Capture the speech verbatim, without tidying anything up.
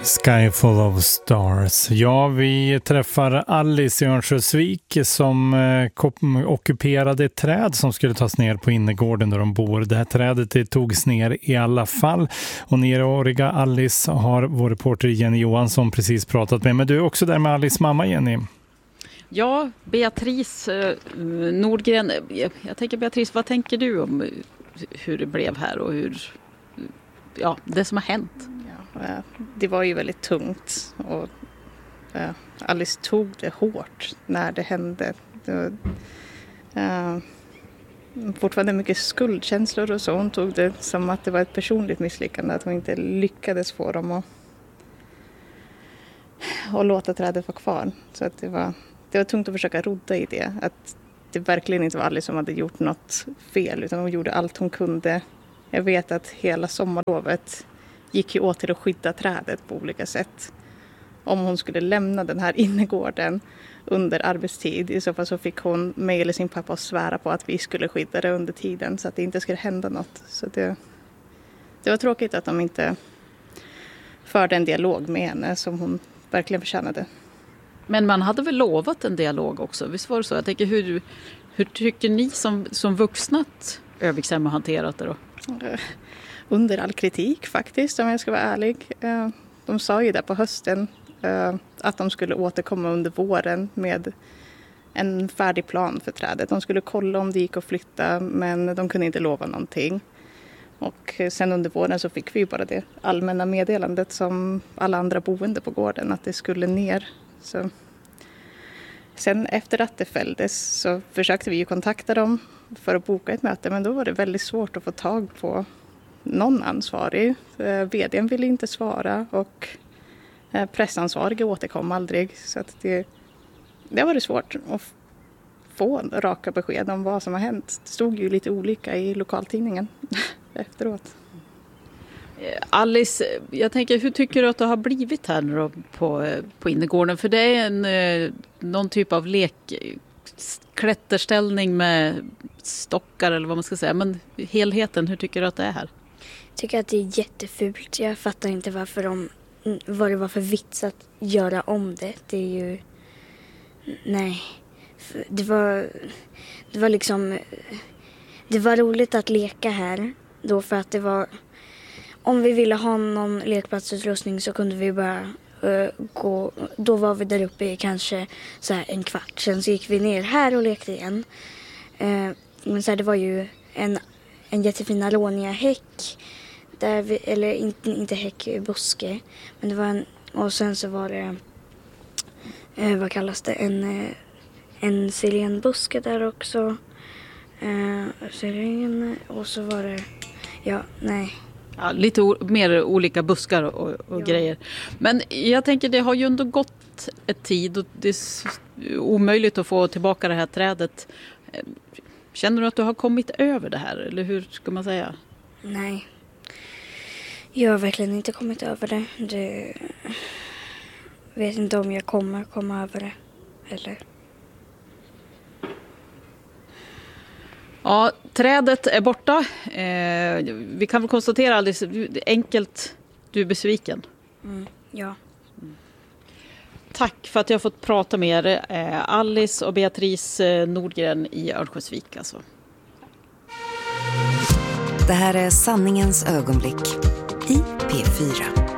Sky full of stars. Ja, vi träffar Alice i Örnsköldsvik som eh, ockuperade ett träd som skulle tas ner på innergården där de bor. Det här trädet det togs ner i alla fall. Och neråriga Alice har vår reporter Jenny Johansson precis pratat med. Men du är också där med Alice mamma, Jenny. Ja, Beatrice eh, Nordgren. Jag, jag tänker Beatrice, vad tänker du om hur det blev här och hur, ja, det som har hänt? Ja, det var ju väldigt tungt och uh, Alice tog det hårt när det hände. Det var, uh, fortfarande mycket skuldkänslor och så. Hon tog det som att det var ett personligt misslyckande, att hon inte lyckades få dem att och låta trädet vara kvar. Så att det var, det var tungt att försöka rodda i det. Att det verkligen inte var Alice som hade gjort något fel, utan hon gjorde allt hon kunde. Jag vet att hela sommarlovet gick ju åt till att skydda trädet på olika sätt. Om hon skulle lämna den här innergården under arbetstid, i så fall så fick hon mig eller sin pappa att svära på att vi skulle skydda det under tiden så att det inte skulle hända något. Så det, det var tråkigt att de inte förde en dialog med henne som hon verkligen förtjänade. Men man hade väl lovat en dialog också, visst var det så? Jag tänker, hur, hur tycker ni som, som vuxna att Örnsköldsvik har hanterat det då? Under all kritik faktiskt, om jag ska vara ärlig. De sa ju där på hösten att de skulle återkomma under våren med en färdig plan för trädet. De skulle kolla om det gick att flytta, men de kunde inte lova någonting. Och sen under våren så fick vi bara det allmänna meddelandet som alla andra boende på gården, att det skulle ner. Så sen efter att det fälldes så försökte vi ju kontakta dem för att boka ett möte, men då var det väldigt svårt att få tag på någon ansvarig. Vdn ville inte svara och pressansvariga återkom aldrig. Så att det, det var det svårt att få raka besked om vad som har hänt. Det stod ju lite olika i lokaltidningen efteråt. Alice, jag tänker, hur tycker du att det har blivit här nu då på, på innergården? För det är en, någon typ av lek, klätterställning med stockar eller vad man ska säga. Men helheten, hur tycker du att det är här? Jag tycker att det är jättefult. Jag fattar inte varför de, vad det var för vits att göra om det. Det är ju... Nej. Det var, det var liksom... Det var roligt att leka här. Då för att det var... Om vi ville ha någon lekplatsutrustning så kunde vi bara uh, gå... Då var vi där uppe i kanske så här en kvart. Sen så gick vi ner här och lekte igen. Uh, men så här, det var ju en, en jättefin Aronia-häck. Där vi, eller inte, inte häck, buske. Men det var en... Och sen så var det... Uh, vad kallas det? En, uh, en sirenbuske där också. Uh, siren, och så var det... Ja, nej... Ja, lite o- mer olika buskar och, och ja. grejer. Men jag tänker, det har ju ändå gått ett tid och det är omöjligt att få tillbaka det här trädet. Känner du att du har kommit över det här? Eller hur ska man säga? Nej. Jag har verkligen inte kommit över det. det vet inte om jag kommer komma över det. Eller... Ja, trädet är borta. Eh, vi kan väl konstatera alldeles enkelt, du är besviken. Mm, ja. Mm. Tack för att jag har fått prata med er. Eh, Alice och Beatrice Nordgren i Örnsköldsvik. Alltså. Det här är sanningens ögonblick i P fyra.